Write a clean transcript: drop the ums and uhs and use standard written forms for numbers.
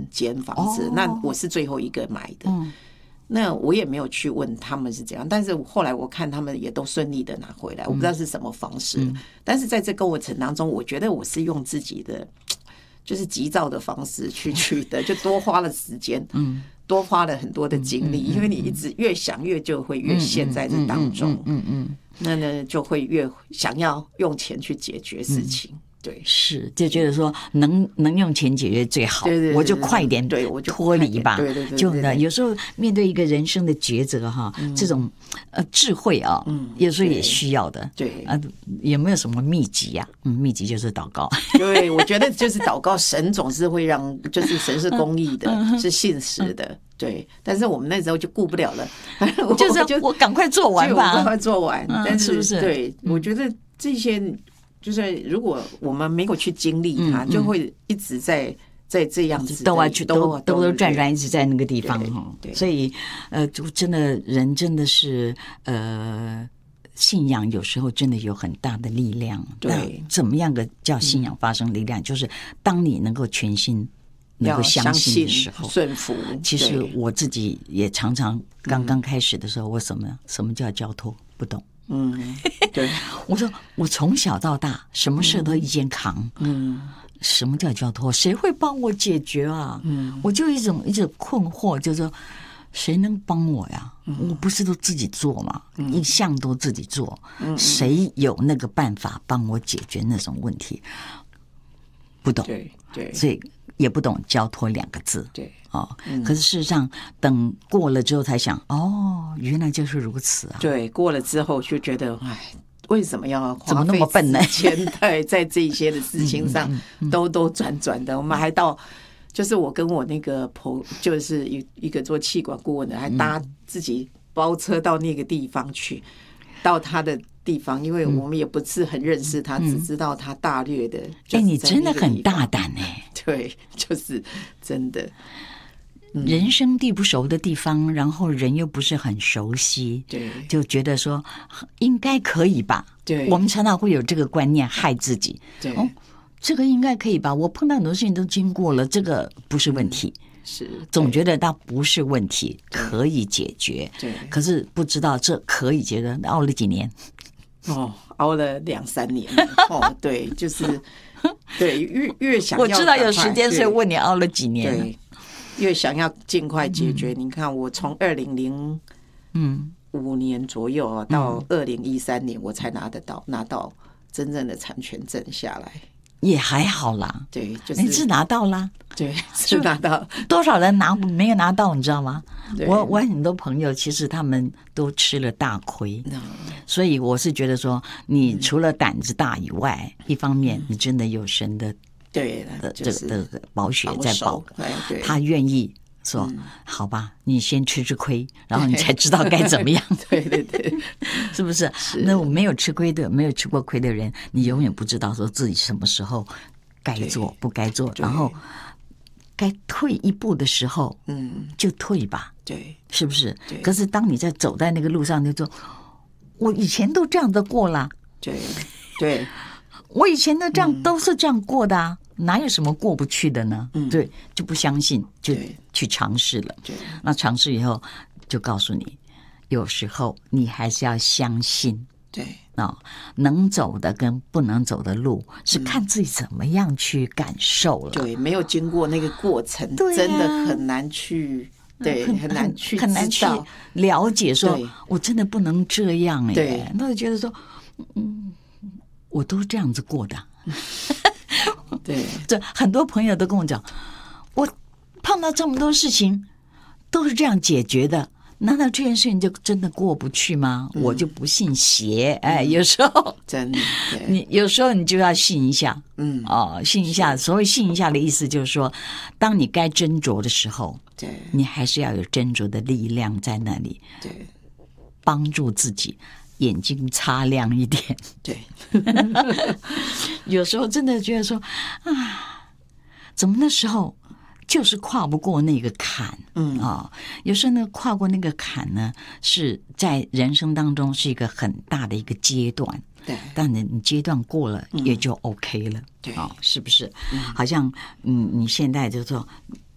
间房子，那我是最后一个买的。那我也没有去问他们是怎样，但是后来我看他们也都顺利的拿回来，我不知道是什么方式。但是在这过程当中，我觉得我是用自己的就是急躁的方式去取得，就多花了时间，多花了很多的精力，因为你一直越想越就会越陷在这当中，那呢就会越想要用钱去解决事情。对， 是就觉得说能用钱解决最好， 对， 我就快点脱离吧。 对， 就呢，有时候面对一个人生的抉择哈，这种智慧啊，有时候也需要的。 对有没有什么秘籍呀？秘籍就是祷告。 对，我觉得就是祷告，神总是会让，就是神是公义的，是信实的。对，但是我们那时候就顾不了了， 就是我赶快做完吧， 赶快做完。但是不是？ 对，我觉得这些。就是如果我们没有去经历它，就会一直在这样子兜啊去兜转转，一直在那个地方哈。所以就真的人真的是信仰有时候真的有很大的力量。 对， 怎么样的叫信仰发生力量？就是当你能够全心能够相信的时候， 顺服。 其实我自己也常常刚开始的时候，我什么叫交托不懂。 对， 我说我从小到大什么事都一肩扛，什么叫交托？谁会帮我解决啊？我就一直困惑，就是说谁能帮我呀？我不是都自己做吗？一向都自己做，谁有那个办法帮我解决那种问题？不懂， 对， 所以也不懂交托2个字。 对。 可是事实上等过了之后才想，原来就是如此啊。 对，过了之后就觉得为什么要怎么那么笨呢？ 在这一些的事情上兜转的。我们还到就是我跟我那个就是一个做企管顾问的，还搭自己包车到那个地方去，到他的地方，因为我们也不是很认识他，只知道他大略的。 你真的很大胆哎。 对，就是真的。 人生地不熟的地方，然后人又不是很熟悉， 对， 就觉得说应该可以吧。 对， 我们常常会有这个观念害自己。 对， 这个应该可以吧？我碰到很多事情都经过了，这个不是问题。 是， 总觉得它不是问题，可以解决。 对， 可是不知道这可以解决，熬了几年？ 熬了2-3年。对，就是对，越想要， 我知道有时间，所以问你熬了几年。 对。越想要尽快解决，你看我从2005年左右到2013年，我才拿到真正的产权证下来， 也还好啦。 对，就是你是拿到啦， 对，是拿到。 多少人没有拿到，你知道吗？我很多朋友其实他们都吃了大亏，所以我是觉得说，你除了胆子大以外，一方面你真的有神的。 对这个保险在保，他愿意说好吧，你先吃亏，然后你才知道该怎么样。 对， 是不是？那我没有吃过亏的人，你永远不知道说自己什么时候该做不该做，然后该退一步的时候，就退吧。 对， 是不是？可是当你走在那个路上，就说我以前都这样的过了。 对。 我以前的都是这样过的啊，哪有什么过不去的呢？对，就不相信，就去尝试了。那尝试以后，就告诉你，有时候你还是要相信。 对能走的跟不能走的路，是看自己怎么样去感受了。 对，没有经过那个过程，真的很难去。对，很难去了解说，我真的不能这样哎。 对， 那就觉得说，我都这样子过的。 对， 这很多朋友都跟我讲，我碰到这么多事情都是这样解决的，难道这件事情就真的过不去吗？我就不信邪。有时候真的， 你有时候你就要信一下。信一下。所谓信一下的意思就是说，当你该斟酌的时候， 对， 你还是要有斟酌的力量在那里， 对， 帮助自己眼睛擦亮一点。 对， 有时候真的觉得说怎么那时候就是跨不过那个坎。有时候呢，跨过那个坎呢，是在人生当中是一个很大的一个阶段。 对， 但你阶段过了也就 OK 了。 对， 是不是？好像你现在就说